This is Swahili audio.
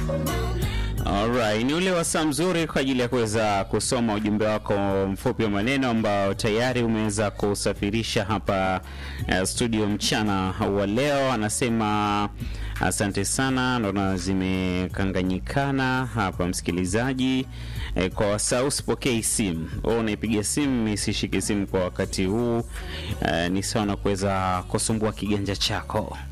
Alright, ni ule wasaa mzuri kwa ajili ya kuweza kusoma ujumbe wako mfupi wa maneno ambao tayari umeweza kusafirisha hapa studio mchana wa leo. Anasema asante sana, naona zimekanganyikana hapa msikilizaji. Kwa wasaa usipokei simu, unaipiga simu, nisishike simu kwa wakati huu, ni sawa na kuweza kusumbua kiganja chako.